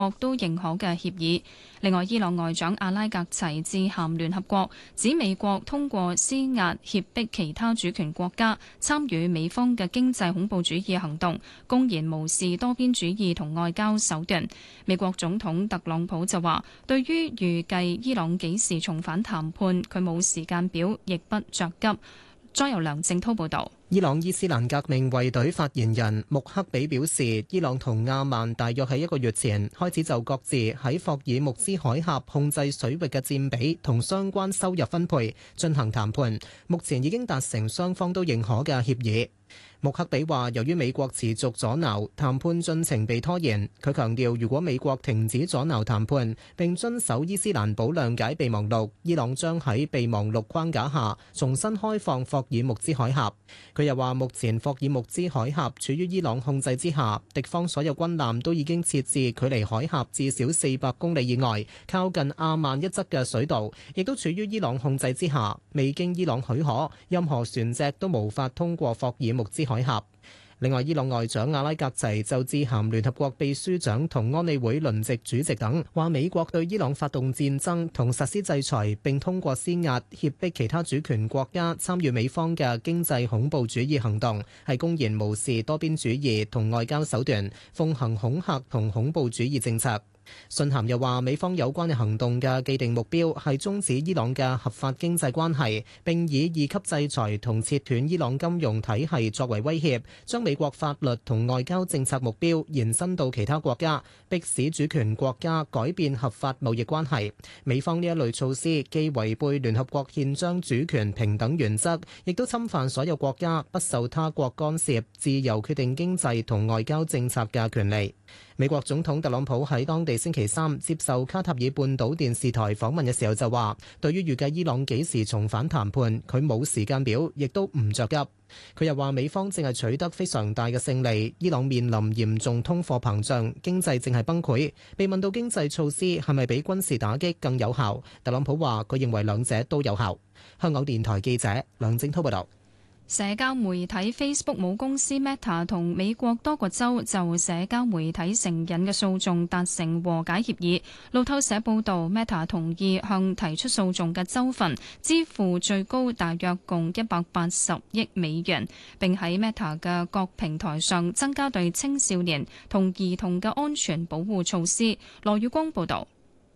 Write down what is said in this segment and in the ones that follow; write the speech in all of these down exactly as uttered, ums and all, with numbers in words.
國都認可嘅協議。另外，伊朗外長阿拉格齊致函聯合國，指美國通過施壓脅迫其他主權國家參與美方嘅經濟恐怖主義行動，公然無視多邊主義同外交手段。美國總統特朗普就話，對於預計伊朗幾時重返談判，佢冇時間表，亦不着急。再由梁正滔報導。 伊朗伊斯蘭革命衛隊發言人穆克比表示，伊朗同阿曼大約喺一個月前開始就各自喺霍爾木茲海峽控制水域嘅佔比同相關收入分配進行談判，目前已經達成雙方都認可嘅協議。穆克比話，由於美國持續阻撓，談判進程被拖延。佢強調，如果美國停止阻撓談判並遵守伊斯蘭堡諒解備忘錄，伊朗將喺備忘錄框架下重新開放霍爾木茲海峽。佢又話，目前霍爾木茲海峽處於伊朗控制之下，敵方所有軍艦都已經設置距離海峽至少四百公里以外，靠近阿曼一側嘅水道，亦都處於伊朗控制之下。未經伊朗許可，任何船隻都無法通過霍爾木茲海峽。另外，伊朗外長阿拉格齊就致函聯合國秘書長同安理會輪值主席等，話美國對伊朗發動戰爭同實施制裁，並通過施壓脅迫其他主權國家參與美方嘅經濟恐怖主義行動，係公然無視多邊主義同外交手段，奉行恐嚇同恐怖主義政策。信函又話，美方有關嘅行動嘅既定目標係終止伊朗嘅合法經濟關係，並以二級制裁同切斷伊朗金融體系作為威脅，將美國法律同外交政策目標延伸到其他國家，迫使主權國家改變合法貿易關係。美方呢一類措施既違背聯合國憲章主權平等原則，亦都侵犯所有國家不受他國干涉、自由決定經濟同外交政策嘅權利。美國總統特朗普喺當地星期三接受卡塔爾半島電視台訪問嘅時候就話，對於預計伊朗幾時重返談判，佢冇時間表，亦都唔着急。佢又話，美方正係取得非常大嘅勝利，伊朗面臨嚴重通貨膨脹，經濟正係崩潰。被問到經濟措施係咪比軍事打擊更有效，特朗普話佢認為兩者都有效。香港電台記者梁正滔報道。 社交媒體 Facebook 母公司 Meta 同美國多個州就社交媒體成癮嘅訴訟達成和解協議。路透社報道 ，Meta 同意向提出訴訟嘅州份支付最高大約共一百八十億美元，並喺 Meta 嘅各平台上增加對青少年同兒童嘅安全保護措施。羅宇光報道。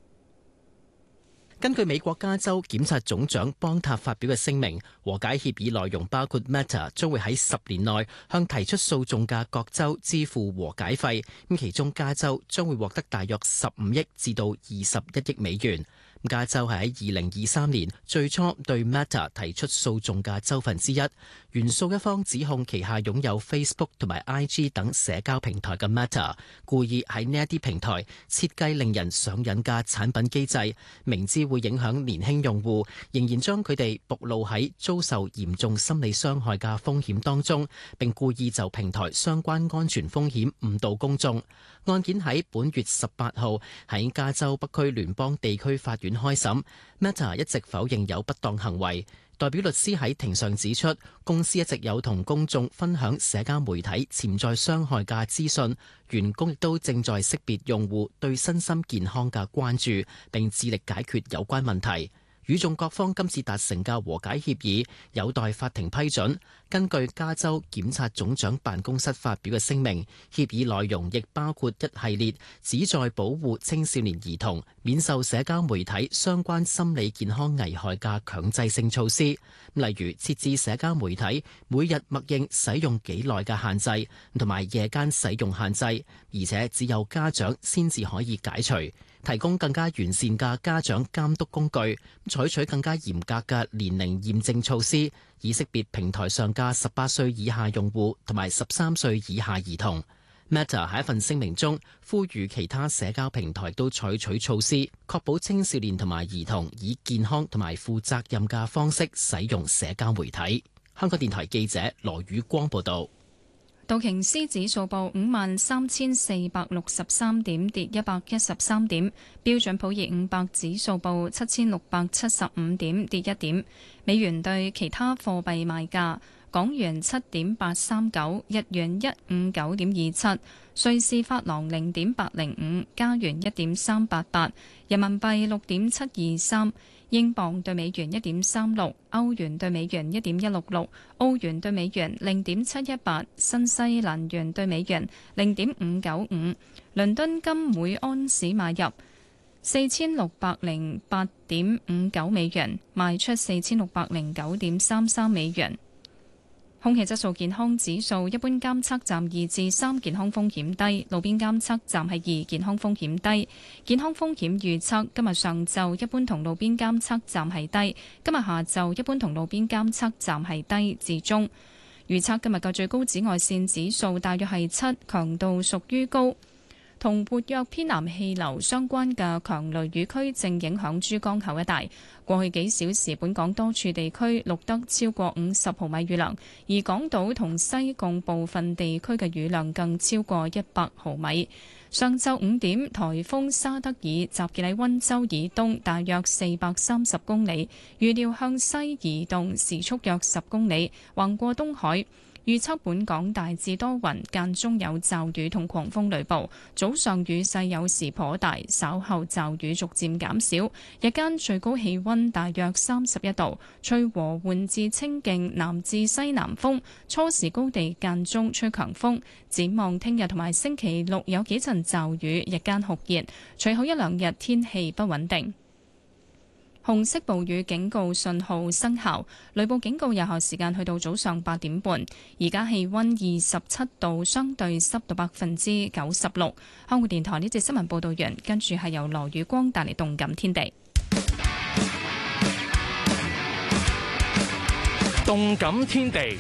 根據美國加州檢察總長邦塔發表嘅聲明，和解協議內容包括 Meta 將會喺十年內向提出訴訟嘅各州支付和解費，咁其中加州將會獲得大約十五億至到二十一億美元。加州係喺二零二三年最初對 Meta 提出訴訟嘅州份之一。原訴一方指控旗下擁有 Facebook 同埋 I G 等社交平台嘅 Meta 故意喺呢一啲平台設計令人上癮嘅產品機制，明知會影響年輕用戶，仍然將佢哋暴露喺遭受嚴重心理傷害嘅風險當中，並故意就平台相關安全風險誤導公眾。案件喺本月十八號喺加州北區聯邦地區法院開審。Meta 一直否認有不當行為。代表律師喺庭上指出，公司一直有同公眾分享社交媒體潛在傷害嘅資訊，員工亦都正在識別用戶對身心健康嘅關注，並致力解決有關問題。與眾各方今次達成嘅和解協議有待法庭批准。根據加州檢察總長辦公室發表嘅聲明，協議內容亦包括一系列旨在保護青少年兒童免受社交媒體相關心理健康危害嘅強制性措施，例如設置社交媒體每日默認使用幾耐嘅限制，同埋夜間使用限制，而且只有家長先至可以解除。提供更加完善嘅家長監督工具，採取更加嚴格嘅年齡驗證措施，以識別平台上嘅十八歲以下用戶同埋十三歲以下兒童。Meta 喺一份聲明中呼籲其他社交平台都採取措施，確保青少年同埋兒童以健康同埋負責任嘅方式使用社交媒體。香港電台記者羅宇光報道。 道瓊斯指數報五萬三千四百六十三點，跌一百一十三點。標準普爾五百指數報七千六百七十五點，跌一點。美元對其他貨幣賣價： 港元七點八三九，日元一五九點二七，瑞士法郎零點八零五，加元一點三八八，人民幣六點七二三。英鎊對美元一點三六，歐元對美元一點一六六，澳元對美元零點七一八，新西蘭元對美元零點五九五。倫敦金每安士買入四千六百零八點五九美元，賣出四千六百零九點三三美元。空氣質素健康指數，一般監測站二至三，健康風險低；路邊監測站係二，健康風險低。健康風險預測今日上晝一般同路邊監測站係低，今日下晝一般同路邊監測站係低至中。預測今日嘅最高紫外線指數大約係七，強度屬於高。同活躍偏南氣流相關嘅強雷雨區正影響珠江口一帶。過去幾小時，本港多處地區錄得超過五十毫米雨量，而港島同西貢部分地區嘅雨量更超過一百毫米。上晝五點，颱風沙德爾集結喺溫州以東大約四百三十公里，預料向西移動，時速約十公里，橫過東海。預測本港大致多雲，間中有驟雨同狂風雷暴，早上雨勢有時頗大，稍後驟雨逐漸減少。日間最高氣溫大約三十一度，吹和緩至清勁南至西南風，初時高地間中吹強風。展望聽日同埋星期六有幾陣驟雨，日間酷熱，隨後一兩日天氣不穩定。紅色暴雨警告信號生效，雷暴警告有效時間去到早上八點半。而家氣溫二十七度，相對濕度百分之九十六。香港電台呢節新聞報道完，跟住係由羅宇光帶嚟動感天地。 動感天地。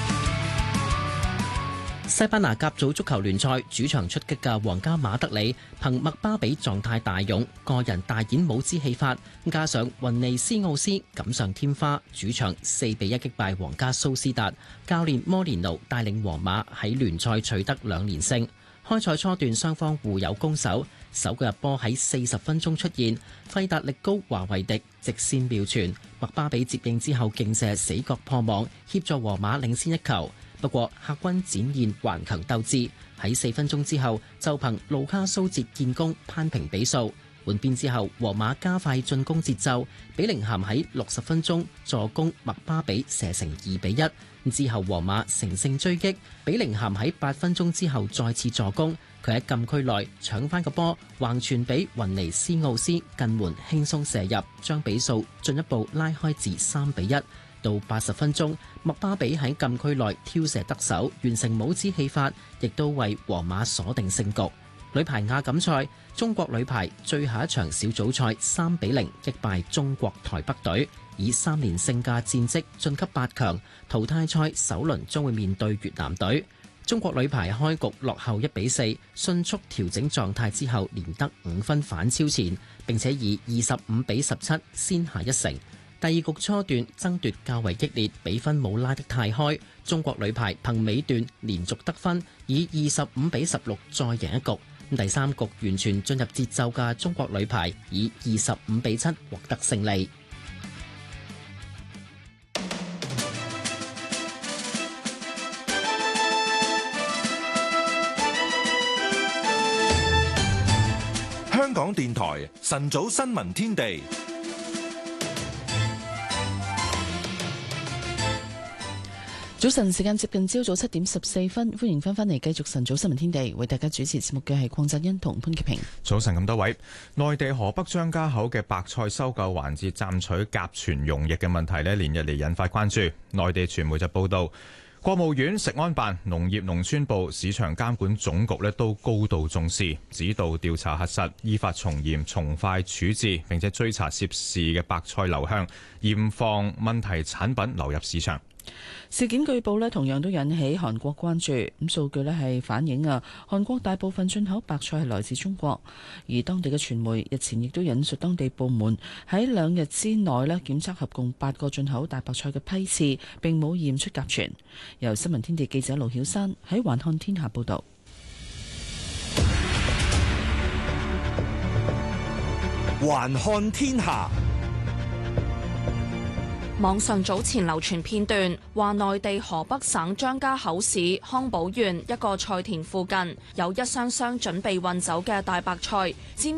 西班牙甲組足球聯賽主場出擊嘅皇家馬德里，憑麥巴比狀態大勇，個人大演帽子戲法，加上雲尼斯奧斯錦上添花，主場四比一擊敗皇家蘇斯達。教練摩連奴帶領皇馬喺聯賽取得兩連勝。開賽初段雙方互有攻守，首個入波喺四十分鐘出現，費達力高華維迪直線妙傳，麥巴比接應之後勁射死角破網，協助皇馬領先一球。不過客軍展現頑強鬥志，喺四分鐘之後就憑路卡蘇捷建功攀平比數。換邊之後，皇馬加快進攻節奏，比寧咸喺六十分鐘助攻麥巴比射成二比一。之後皇馬乘勝追擊，比寧咸喺八分鐘之後再次助攻，佢喺禁區內搶翻個波，橫傳俾雲尼斯奧斯近門輕鬆射入，將比數進一步拉開至三比一。到八十分鐘，麥巴比喺禁區內挑射得手，完成帽子戲法，亦都為皇馬鎖定勝局。女排亞錦賽，中國女排最後一場小組賽三比零擊敗中國台北隊，以三連勝嘅戰績晉級八強。淘汰賽首輪將會面對越南隊。中國女排開局落後一比四，迅速調整狀態之後，連得五分反超前，並且以二十五比十七先下一城。第二局初段爭奪較為激烈，比分冇拉得太開。中國女排憑尾段連續得分，以二十五比十六再贏一局。第三局完全進入節奏嘅中國女排，以二十五比七獲得勝利。 香港電台晨早新聞天地。 早晨，時間接近朝早七點十四分，歡迎翻返嚟繼續晨早新聞天地，為大家主持節目嘅係鄺振欣同潘潔平。 早晨咁多位，內地河北張家口嘅白菜收購環節暫取甲醛溶液嘅問題呢，連日嚟引發關注。內地傳媒就報道，國務院、食安辦、農業農村部、市場監管總局呢都高度重視，指導調查核實，依法從嚴從快處置，並且追查涉事嘅白菜流向，嚴防問題產品流入市場。 事件據報咧，同樣都引起韓國關注。咁數據咧係反映啊，韓國大部分進口白菜係來自中國，而當地嘅傳媒日前亦都引述當地部門喺兩日之內咧檢測合共八個進口大白菜嘅批次，並冇驗出甲醛。由新聞天地記者盧曉山喺環看天下報道。 環看天下。 網上早前流傳片段，話內地河北省張家口市康寶縣一個菜田附近有一箱箱準備運走嘅大白菜，佔